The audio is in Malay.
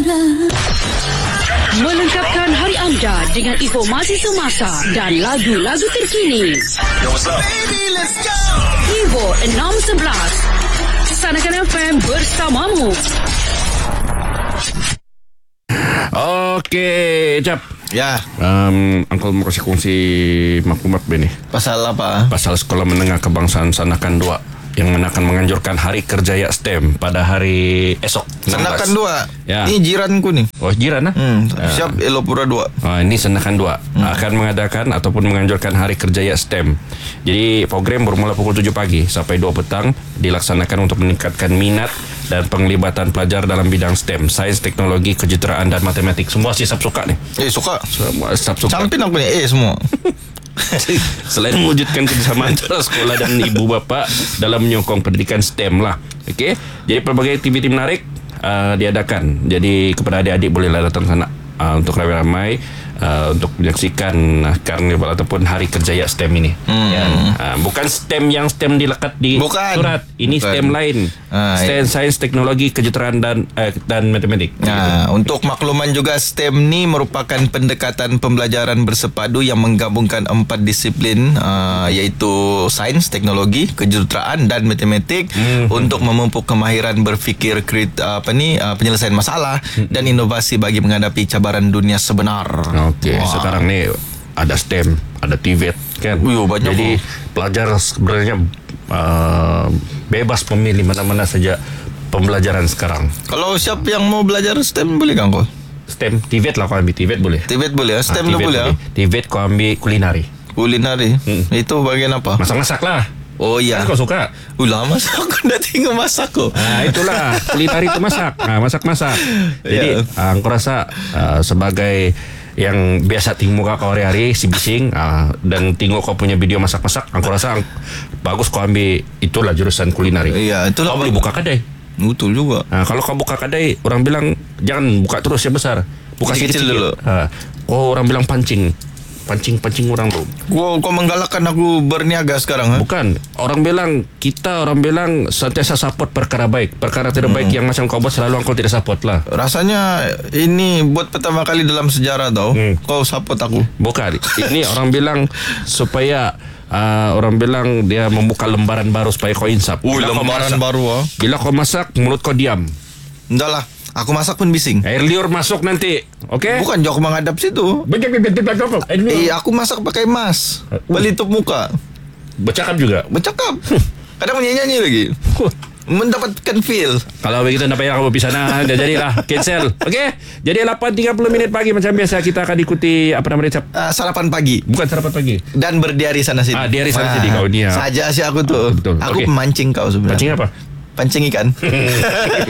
Melengkapkan hari anda dengan informasi semasa dan lagu-lagu terkini. Yo, what's up? Baby, let's go. Vivo 611 Sanakan FM bersamamu. Okey, Cap. Ya. Uncle mau kasih kongsi maklumat ni. Pasal apa? Pasal Sekolah Menengah Kebangsaan Sanakan 2 yang mana akan menganjurkan Hari Kerjaya STEM pada hari esok. Sanakan 2. Ya. Ini jiranku ni. Oh, jiran lah. Siap Elopura 2. Ini Sanakan 2 akan mengadakan ataupun menganjurkan Hari Kerjaya STEM. Jadi program bermula pukul 7 pagi sampai 2 petang dilaksanakan untuk meningkatkan minat dan penglibatan pelajar dalam bidang STEM, sains, teknologi, kejuruteraan dan matematik. Semua siap suka ni. Suka. Semua siap suka. Campin aku ni semua. Selain mewujudkan kerjasama antara sekolah dan ibu bapa dalam menyokong pendidikan STEM lah. Okey. Jadi pelbagai aktiviti menarik diadakan. Jadi kepada adik-adik bolehlah datang sana untuk ramai-ramai untuk menyaksikan karnival ataupun Hari Kerjaya STEM ini. Bukan STEM yang STEM dilekat di surat. Ini bukan. STEM lain. STEM sains, teknologi, kejuruteraan dan matematik. Untuk makluman juga, STEM ni merupakan pendekatan pembelajaran bersepadu yang menggabungkan 4 disiplin iaitu sains, teknologi, kejuruteraan dan matematik untuk memupuk kemahiran berfikir penyelesaian masalah dan inovasi bagi menghadapi cabaran dunia sebenar. Okey, sekarang ni ada STEM, ada TVET kan. Banyak. Jadi pelajar sebenarnya bebas memilih mana-mana saja pembelajaran sekarang. Kalau siapa yang mau belajar STEM boleh kan kau? STEM, TVET lah kau ambil. TVET boleh. TVET boleh. STEM tu boleh. TVET kau ambil kulinari. Kulinari. Itu bagian apa? Masak-masak lah. Oh iya. Kan kau suka? Lama aku dah tengok masak kau. Itulah kulinari itu masak. Masak-masak. Jadi aku rasa sebagai yang biasa tengok kau hari-hari si bising dan tengok kau punya video masak-masak, aku rasa bagus kau ambil itulah jurusan kulinari. Iya, itulah. Kau boleh buka kedai. Betul juga. Kalau kau buka kedai, orang bilang jangan buka terus yang besar. Buka kecil dulu. Orang bilang pancing orang tu. Kau menggalakkan aku berniaga sekarang. Bukan. Orang bilang sentiasa support perkara baik. Perkara tidak baik yang macam kau buat selalu kau tidak support lah. Rasanya ini buat pertama kali dalam sejarah tau. Kau support aku. Bukan. Ini orang bilang supaya orang bilang dia membuka lembaran baru supaya kau insaf. Lembaran baru. Bila kau masak, mulut kau diam. Entahlah. Aku masak pun bising. Air liur masuk nanti. Okey? Bukan jauh menghadap situ. Aku masak pakai mask. Pelitup muka. Bercakap juga. Kadang nyanyi lagi. Mendapatkan feel. Kalau begitu nak payah kamu pisah nah, dah jadilah cancel. Okey? Jadi 8.30 pagi macam biasa kita akan ikuti apa nama dia? Sarapan pagi. Bukan sarapan pagi. Dan berdiari sana sini. Diari sana sini kau ni. Saja sih aku tuh. Betul. Aku memancing kau sebenarnya. Mancing apa? Pancing ikan.